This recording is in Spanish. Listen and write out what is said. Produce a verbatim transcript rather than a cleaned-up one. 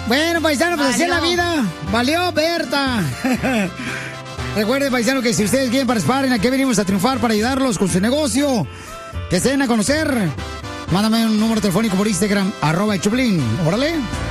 Bueno, paisano, pues así es la vida. Valió, Berta. Recuerden, paisano, que si ustedes quieren participar en Aquí Venimos a Triunfar para ayudarlos con su negocio, que se den a conocer, mándame un número telefónico por Instagram, arroba el Choplin. Órale.